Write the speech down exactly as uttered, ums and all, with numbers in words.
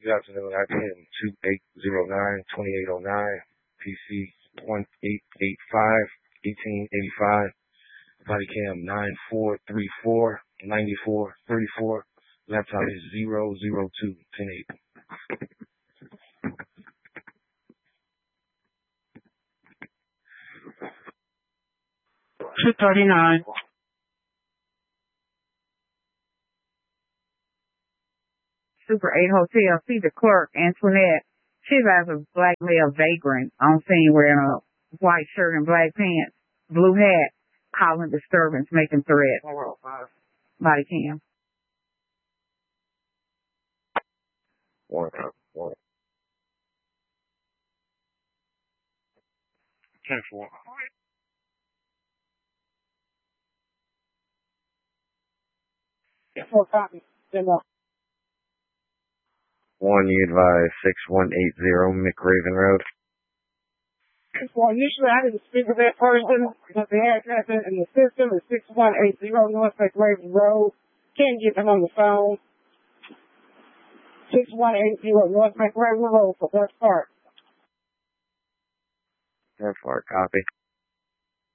Good afternoon. I P M two eight zero nine, two eight zero nine, P C one eight eight five, eighteen eighty-five, body cam nine four three four, nine four three four, laptop is zero zero two ten eight. two thirty-nine. Super eight Hotel, see the clerk, Antoinette. She has a black male vagrant on scene wearing a white shirt and black pants, blue hat, causing disturbance, making threats. Body cam. One, one. ten four. Four copies. One, you advise six one eight zero McRaven Road. Well, initially I didn't speak with that person, but the address in the system is six one eight zero North McRaven Road. Can't get them on the phone. six one eight zero North McRaven Road for West Park. ten four, copy.